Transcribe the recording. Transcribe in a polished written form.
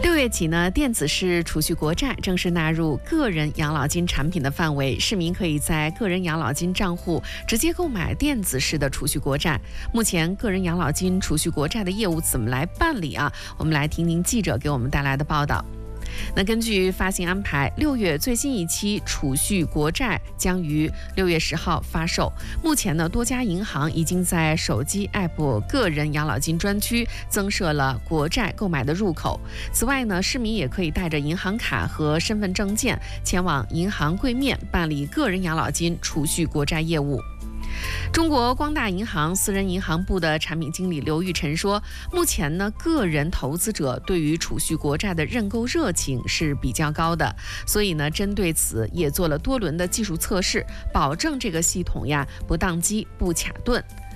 6月起呢，电子式储蓄国债正式纳入个人养老金产品的范围，市民可以在个人养老金账户直接购买电子式的储蓄国债。目前个人养老金储蓄国债的业务怎么来办理啊？我们来听听记者给我们带来的报道。那根据发行安排，6月最新一期储蓄国债将于6月10号发售。目前呢，多家银行已经在手机 App 个人养老金专区增设了国债购买的入口。此外呢，市民也可以带着银行卡和身份证件前往银行柜面办理个人养老金储蓄国债业务。中国光大银行私人银行部的产品经理刘玉晨说，目前呢，个人投资者对于储蓄国债的认购热情是比较高的，所以呢，针对此也做了多轮的技术测试，保证这个系统呀不宕机、不卡顿。